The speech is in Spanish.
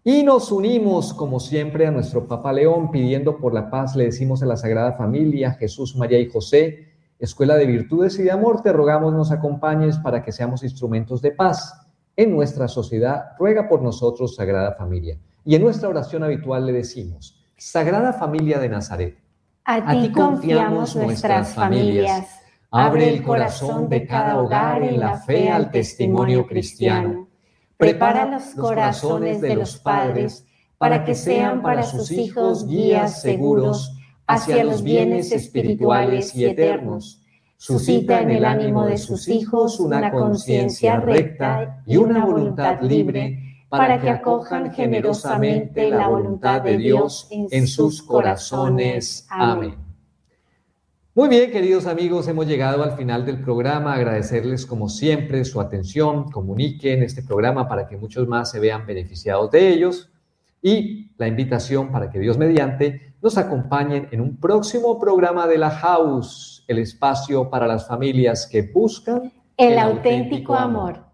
Y nos unimos, como siempre, a nuestro Papa León, pidiendo por la paz. Le decimos a la Sagrada Familia, Jesús, María y José, Escuela de Virtudes y de Amor, te rogamos nos acompañes para que seamos instrumentos de paz en nuestra sociedad. Ruega por nosotros, Sagrada Familia. Y en nuestra oración habitual le decimos: Sagrada Familia de Nazaret, a ti confiamos nuestras familias. Abre el corazón de cada hogar en la fe al testimonio cristiano. Prepara los corazones de los padres para que sean para sus hijos guías seguros hacia los bienes espirituales y eternos. Suscita en el ánimo de sus hijos una conciencia recta y una voluntad libre para que acojan generosamente la voluntad de Dios en sus corazones. Amén. Muy bien, queridos amigos, hemos llegado al final del programa. Agradecerles como siempre su atención. Comuniquen este programa para que muchos más se vean beneficiados de ellos. Y la invitación para que Dios mediante nos acompañen en un próximo programa de La House, el espacio para las familias que buscan el auténtico amor.